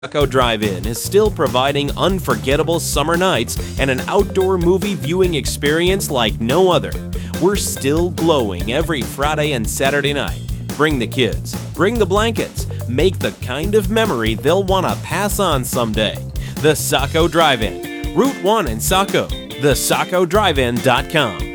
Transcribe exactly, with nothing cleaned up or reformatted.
Saco Drive-In is still providing unforgettable summer nights and an outdoor movie viewing experience like no other. We're still glowing every Friday and Saturday night. Bring the kids, bring the blankets, make the kind of memory they'll want to pass on someday. The Saco Drive-In, Route one in Saco, the saco drive in dot com.